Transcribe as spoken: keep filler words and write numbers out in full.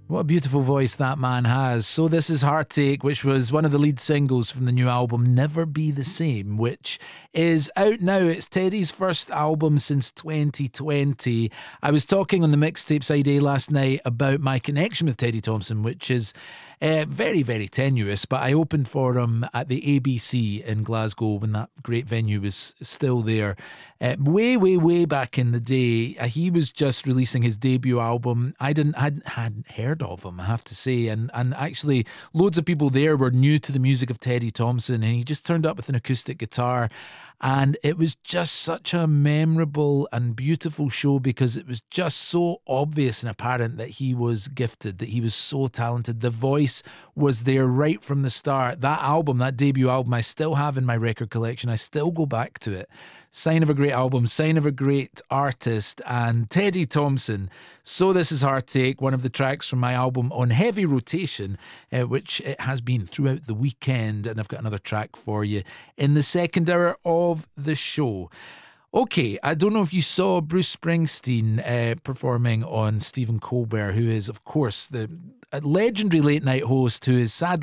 What a beautiful voice that man has. So this is Heartache, which was one of the lead singles from the new album Never Be the Same, which is out now. It's Teddy's first album since twenty twenty. I was talking on the Mixtape Side A last night about my connection with Teddy Thompson, which is uh, very, very tenuous, but I opened for him at the A B C in Glasgow when that great venue was still there. Uh, way, way, way back in the day, uh, he was just releasing his debut album. I didn't, hadn't, hadn't heard of him, I have to say, and and actually, loads of people there were new to the music of Teddy Thompson, and he just turned up with an acoustic guitar, and it was just such a memorable and beautiful show because it was just so obvious and apparent that he was gifted, that he was so talented. The voice was there right from the start. That album, that debut album, I still have in my record collection. I still go back to it. Sign of a great album, sign of a great artist, and Teddy Thompson. So this is Heartache, one of the tracks from my album on heavy rotation, uh, which it has been throughout the weekend, and I've got another track for you in the second hour of the show. Okay, I don't know if you saw Bruce Springsteen uh, performing on Stephen Colbert, who is, of course, the legendary late night host who is sadly